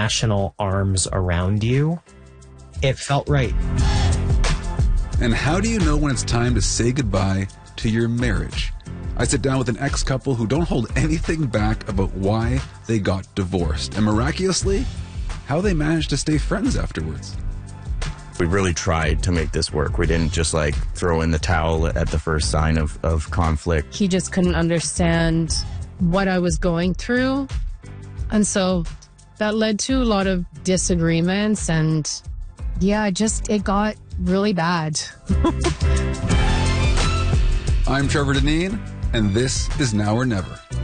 international arms around you. It felt right. And how do you know when it's time to say goodbye to your marriage? I sit down with an ex-couple who don't hold anything back about why they got divorced, and miraculously, how they managed to stay friends afterwards. We really tried to make this work. We didn't just like throw in the towel at the first sign of conflict. He just couldn't understand what I was going through. And so that led to a lot of disagreements, and yeah, it got really bad. I'm Trevor Deneen, and this is Now or Never.